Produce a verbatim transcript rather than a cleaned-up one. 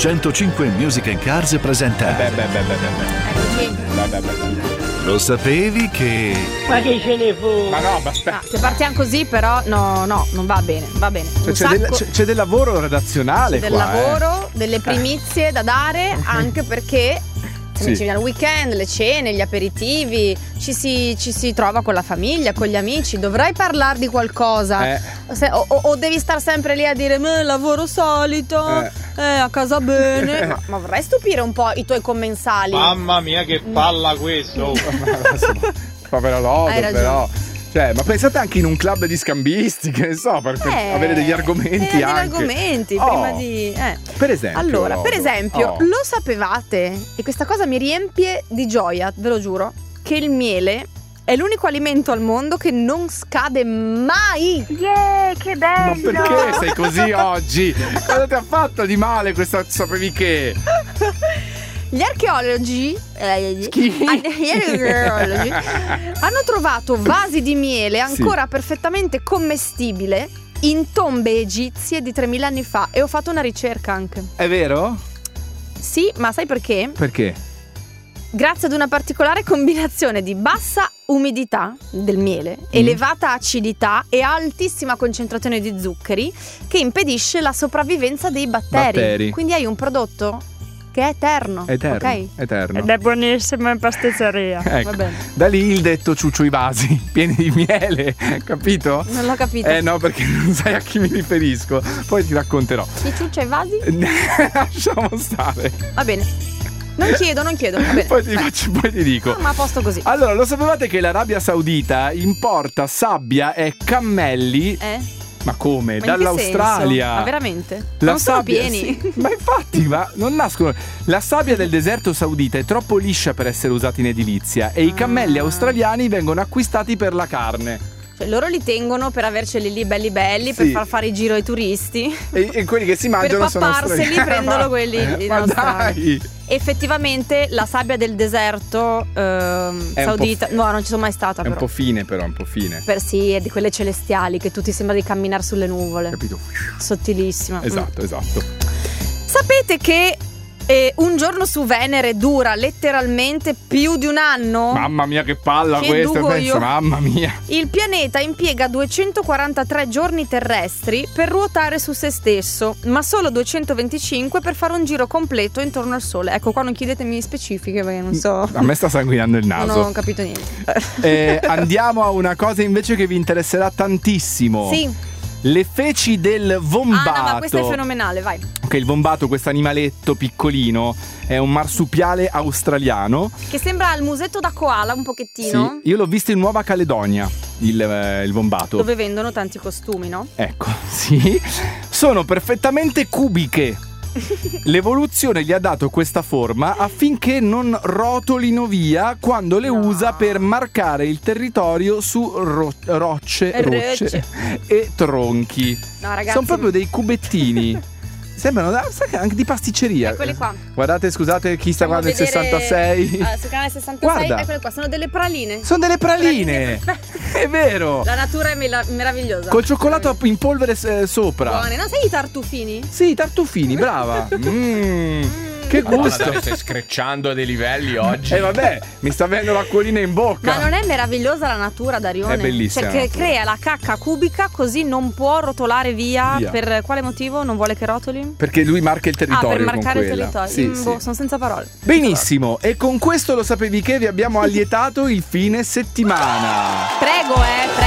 centocinque Music and Cars presenta Beh, beh, beh, beh, beh. Eccoci. Beh, beh, beh. Lo sapevi che... Ma che ce ne fu? Ma no, ma aspetta. Ah, se partiamo così però no, no, non va bene, va bene. Cioè, Un c'è, del, sacco- c'è, c'è del lavoro redazionale c'è del qua, lavoro, delle primizie da dare, anche perché se Sì. ci viene il weekend, le cene, gli aperitivi, ci si, ci si trova con la famiglia, con gli amici. Dovrai parlare di qualcosa. Eh. Se- o, o- o devi star sempre lì a dire "Ma lavoro solito, Eh. eh, a casa bene". ma, ma vorrei stupire un po' i tuoi commensali. Mamma mia che palla questo! Povero Lodo, Hai ragione. però. Cioè, ma pensate anche in un club di scambisti, che ne so, per, per Eh, avere degli argomenti eh, degli anche. argomenti Oh. prima di eh. Per esempio. Allora, per Lodo. esempio, Oh. lo sapevate? E questa cosa mi riempie di gioia, ve lo giuro, che il miele è l'unico alimento al mondo che non scade mai. Yeah, che Ma bello! perché sei così oggi? Cosa ti ha fatto di male questa sapevi che? Gli archeologi, eh, Chi? gli archeologi hanno trovato vasi di miele ancora perfettamente commestibile in tombe egizie di tremila anni fa, e ho fatto una ricerca anche. È vero? Sì, ma sai perché? Perché? Grazie ad una particolare combinazione di bassa umidità del miele, Mm. elevata acidità e altissima concentrazione di zuccheri, che impedisce la sopravvivenza dei batteri. Batteri. Quindi hai un prodotto che è eterno. Eterno. Ok? Eterno. Ed è buonissimo in pasticceria. Ecco, Va bene. da lì il detto ciuccio i vasi pieni di miele, capito? Non l'ho capito. Eh no, perché non sai a chi mi riferisco. Poi ti racconterò. Chi ciuccia i vasi? Lasciamo stare. Va bene. Non chiedo, non chiedo. Va bene. Poi ti, faccio, poi ti dico. Ah, ma a posto così. Allora, lo sapevate che l'Arabia Saudita importa sabbia e cammelli? Eh? Ma come? Ma in che Dall'Australia. senso? Ma veramente? La non sono sabbia- pieni. sì, ma infatti, ma non nascono. La sabbia del deserto saudita è troppo liscia per essere usata in edilizia e i cammelli Ah. australiani vengono acquistati per la carne. Cioè, loro li tengono per averceli lì belli belli, per Sì. far fare il giro ai turisti. E, e quelli che si mangiano sono papparseli australiani. prendono Ma- quelli in Ma Australia. dai! Effettivamente la sabbia del deserto ehm, È un saudita, po' no, non ci sono mai stata È un però. po' fine però, un po' fine. Per sì, è di quelle celestiali che tu ti sembra di camminare sulle nuvole. Capito? Sottilissima. Mm. Esatto, esatto. Sapete che eh, un giorno su Venere dura letteralmente più di un anno? Mamma mia che palla Che questa, duco penso, io. mamma mia. Il pianeta impiega duecentoquarantatré giorni terrestri per ruotare su se stesso, ma solo duecentoventicinque per fare un giro completo intorno al Sole. Ecco, qua non chiedetemi specifiche perché non so. A me sta sanguinando il Non naso. ho capito niente. Eh, andiamo a una cosa invece che vi interesserà tantissimo. Sì. Le feci del vombato. Ah, no, ma questo è fenomenale, vai. Ok, il vombato, questo animaletto piccolino, è un marsupiale australiano. Che sembra il musetto da koala un pochettino. Sì, io l'ho visto in Nuova Caledonia, il, eh, il vombato. Dove vendono tanti costumi, no? Ecco, sì. Sono perfettamente cubiche. L'evoluzione gli ha dato questa forma affinché non rotolino via quando le No. usa per marcare il territorio su ro- rocce, Rocce. rocce e tronchi. No, ragazzi. Sono proprio dei cubettini. Sembrano da- sai che anche di pasticceria. Eccoli qua. Guardate, scusate chi sta Andiamo guardando il a vedere- sessantasei. Ah, sul canale sessantasei, Guarda. eccole qua, sono delle praline. Sono delle praline. È vero. La natura è mela- meravigliosa. Col cioccolato in polvere eh, sopra. Buone, non sei i tartufini? Sì, i tartufini, brava. Mm, che gusto. Madonna, stai screcciando a dei livelli oggi. E vabbè, mi sta venendo l'acquolina in bocca. Ma non è meravigliosa la natura, Darione? È bellissima Cioè, che la natura. crea la cacca cubica così non può rotolare via. Via. Per quale motivo? Non vuole che rotoli? Perché lui marca il Ah, territorio per con marcare il quella. territorio. Sì, Mm, sì. boh, sono senza parole. Benissimo, e con questo lo sapevi che vi abbiamo allietato il fine settimana. Prego, eh. Prego.